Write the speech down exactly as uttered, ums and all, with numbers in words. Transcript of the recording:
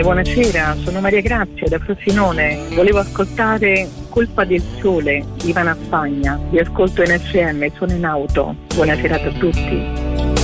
buonasera, sono Maria Grazia da Frosinone. Volevo ascoltare Colpa del Sole di Ivana Spagna. Vi ascolto in F M, sono in auto. Buonasera a tutti.